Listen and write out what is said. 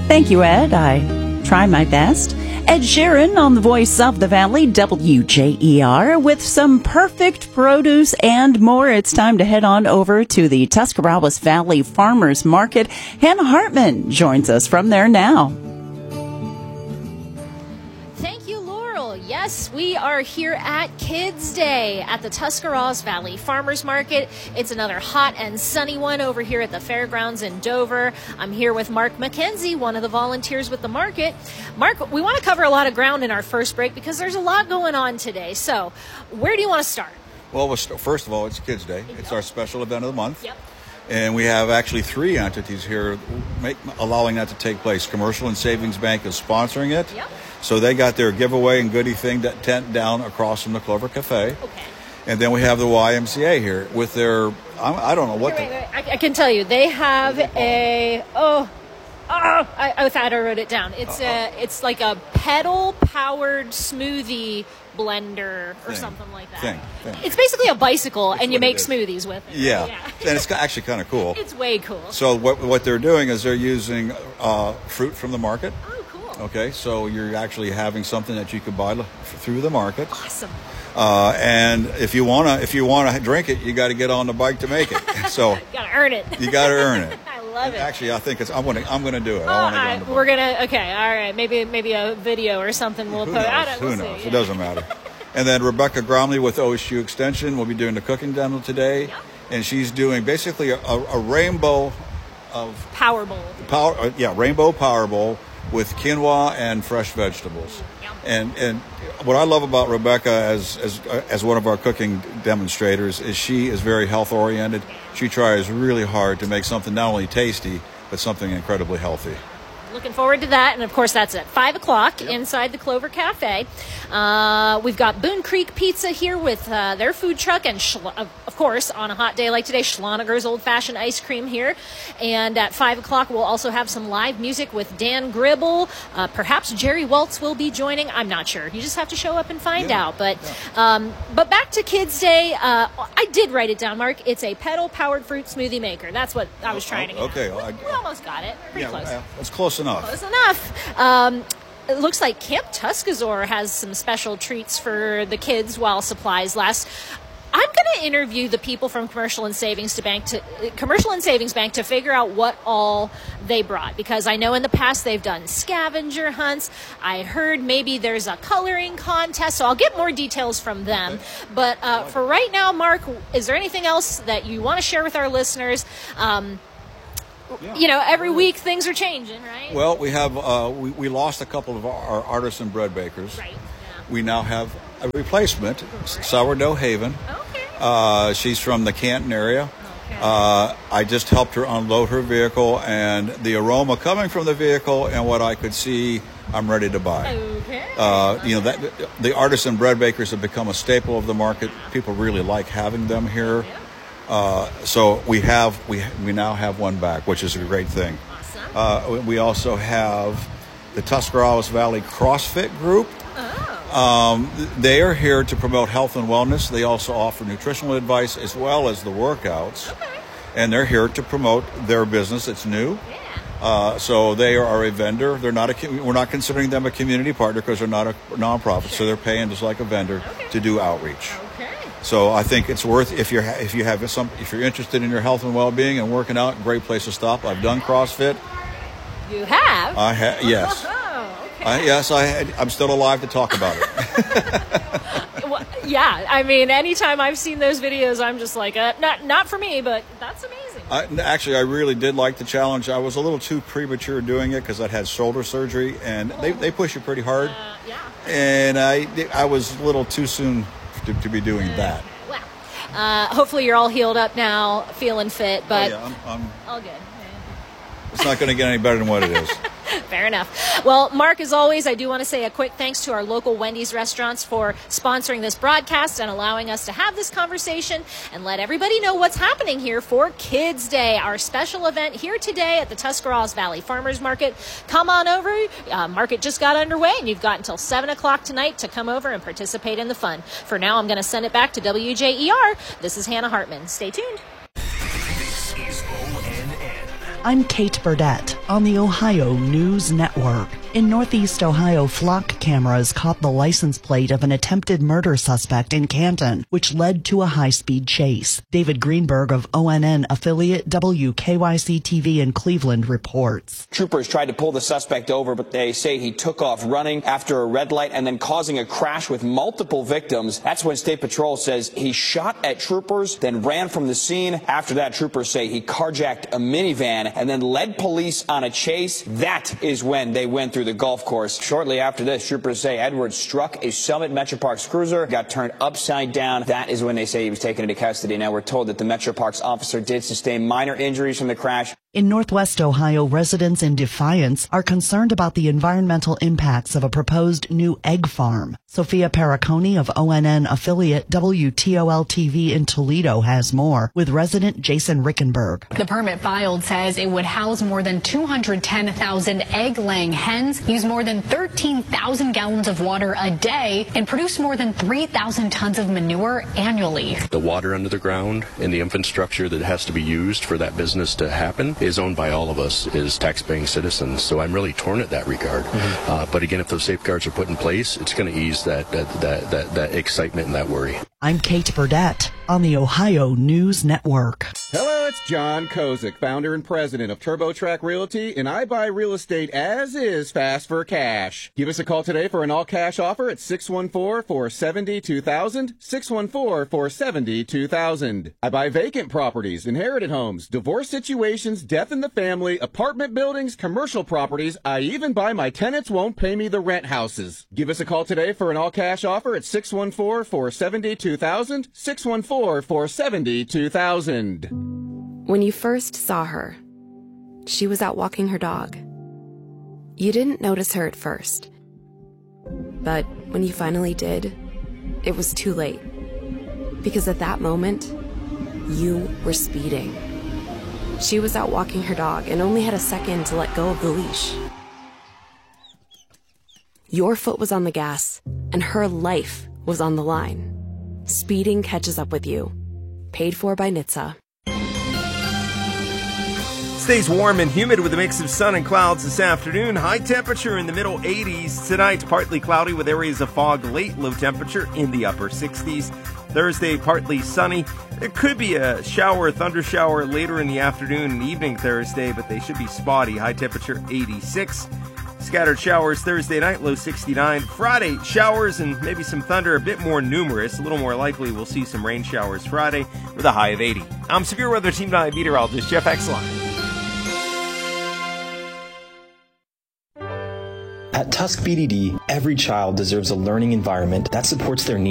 Thank you, Ed. I try my best. Ed Sheeran on the Voice of the Valley, WJER, with some perfect produce and more. It's time to head on over to the Tuscarawas Valley Farmers Market. Hannah Hartman joins us from there now. Thank you, Laurel. Yes, we are here at Kids Day at the Tuscarawas Valley Farmers Market. It's another hot and sunny one over here at the fairgrounds in Dover. I'm here with Mark McKenzie, one of the volunteers with the market. Mark, we want to cover a lot of ground in our first break because there's a lot going on today. So where do you want to start? Well, first of all, it's Kids Day. It's our special event of the month. Yep. And we have actually 3 entities here allowing that to take place. Commercial and Savings Bank is sponsoring it. Yep. So they got their giveaway and goodie thing tent down across from the Clover Cafe. Okay. And then we have the YMCA here with their, I don't know what. Wait. I can tell you, they have a, I thought I wrote it down. It's like a pedal-powered smoothie blender or something like that. Thing. It's basically a bicycle, and you make smoothies with it. Yeah. And it's actually kind of cool. It's way cool. So what they're doing is they're using fruit from the market. Oh, cool. Okay, so you're actually having something that you could buy through the market. Awesome. And if you wanna drink it, you got to get on the bike to make it. So You gotta earn it. you got to earn it. I love it. Actually, I think I'm gonna do it. We're gonna. Okay, all right. Maybe a video or something. We'll Who put. knows? We'll Who see, knows? yeah. It doesn't matter. And then Rebecca Gromley with OSU Extension will be doing the cooking demo today, Yep. and she's doing basically a rainbow of Power bowl. rainbow power bowl with quinoa and fresh vegetables. Yum. And what I love about Rebecca as one of our cooking demonstrators is she is very health oriented. She tries really hard to make something not only tasty but something incredibly healthy. Looking forward to that. And, of course, that's at 5 o'clock inside the Clover Cafe. We've got Boone Creek Pizza here with their food truck. And, of course, on a hot day like today, Schloniger's Old-Fashioned Ice Cream here. And at 5 o'clock, we'll also have some live music with Dan Gribble. Perhaps Jerry Waltz will be joining. I'm not sure. You just have to show up and find out. But back to Kids Day. I did write it down, Mark. It's a pedal-powered fruit smoothie maker. That's what I was trying to get Okay. at. We almost got it. Pretty close. It's close enough. Close enough. It looks like Camp Tuscazor has some special treats for the kids while supplies last. I'm going to interview the people from Commercial and Savings Bank to figure out what all they brought, because I know in the past they've done scavenger hunts. I heard maybe there's a coloring contest, so I'll get more details from them. Okay. But for right now, Mark, is there anything else that you want to share with our listeners? Every week things are changing, right? Well, we have we lost a couple of our artisan bread bakers. Right. Yeah. We now have a replacement, Sourdough Haven. Okay. She's from the Canton area. Okay. I just helped her unload her vehicle, and the aroma coming from the vehicle and what I could see, I'm ready to buy. Okay. The artisan bread bakers have become a staple of the market. People really like having them here. So we now have one back, which is a great thing. Awesome. We also have the Tuscarawas Valley CrossFit Group. They are here to promote health and wellness. They also offer nutritional advice as well as the workouts. Okay. And they're here to promote their business. It's new. Yeah. So they are a vendor. They're not we're not considering them a community partner because they're not a nonprofit. So they're paying just like a vendor to do outreach. Okay. So I think it's worth, if you're interested in your health and well-being and working out, great place to stop. I've done CrossFit. You have? I have, yes. Oh, okay. Yes, I'm still alive to talk about it. Well, yeah, I mean, anytime I've seen those videos, I'm just like, not for me, but that's amazing. Actually, I really did like the challenge. I was a little too premature doing it because I'd had shoulder surgery, and they push you pretty hard. Yeah. And I was a little too soon to be doing that. Well, hopefully you're all healed up now, feeling fit, but I'm all good. It's not going to get any better than what it is. Fair enough. Well, Mark, as always, I do want to say a quick thanks to our local Wendy's restaurants for sponsoring this broadcast and allowing us to have this conversation and let everybody know what's happening here for Kids Day, our special event here today at the Tuscarawas Valley Farmers Market. Come on over. Market just got underway, and you've got until 7 o'clock tonight to come over and participate in the fun. For now, I'm going to send it back to WJER. This is Hannah Hartman. Stay tuned. I'm Kate Burdett. on the Ohio News Network. In Northeast Ohio, flock cameras caught the license plate of an attempted murder suspect in Canton, which led to a high-speed chase. David Greenberg of ONN affiliate WKYC-TV in Cleveland reports. Troopers tried to pull the suspect over, but they say he took off running after a red light and then causing a crash with multiple victims. That's when State Patrol says he shot at troopers, then ran from the scene. After that, troopers say he carjacked a minivan and then led police on a chase. That is when they went through the golf course. Shortly after this, troopers say Edwards struck a Summit Metroparks cruiser, got turned upside down. That is when they say he was taken into custody. Now we're told that the Metroparks officer did sustain minor injuries from the crash. In Northwest Ohio, residents in Defiance are concerned about the environmental impacts of a proposed new egg farm. Sophia Perricone of ONN affiliate WTOL-TV in Toledo has more, with resident Jason Rickenberg. The permit filed says it would house more than 210,000 egg-laying hens, use more than 13,000 gallons of water a day, and produce more than 3,000 tons of manure annually. The water under the ground and the infrastructure that has to be used for that business to happen is owned by all of us as tax-paying citizens. So I'm really torn at that regard. But again, if those safeguards are put in place, it's going to ease that excitement and that worry. I'm Kate Burdett on the Ohio News Network. Hello, it's John Kozik, founder and president of TurboTrack Realty, and I buy real estate as is, fast for cash. Give us a call today for an all-cash offer at 614-470-2000, 614-470-2000. I buy vacant properties, inherited homes, divorce situations, death in the family, apartment buildings, commercial properties. I even buy my tenants won't pay me the rent houses. Give us a call today for an all-cash offer at 614-470-2000, 614-470-2000. When you first saw her, she was out walking her dog. You didn't notice her at first. But when you finally did, it was too late. Because at that moment, you were speeding. She was out walking her dog and only had a second to let go of the leash. Your foot was on the gas, and her life was on the line. Speeding catches up with you. Paid for by NHTSA. Stays warm and humid with a mix of sun and clouds this afternoon. High temperature in the middle 80s. Tonight, partly cloudy with areas of fog late. Low temperature in the upper 60s. Thursday, partly sunny. There could be a shower, thunder shower later in the afternoon and evening Thursday, but they should be spotty. High temperature 86. Scattered showers Thursday night, low 69. Friday, showers and maybe some thunder, a bit more numerous. A little more likely we'll see some rain showers Friday with a high of 80. I'm Severe Weather Team 9 meteorologist Jeff Exline. At Tusk BDD, every child deserves a learning environment that supports their needs.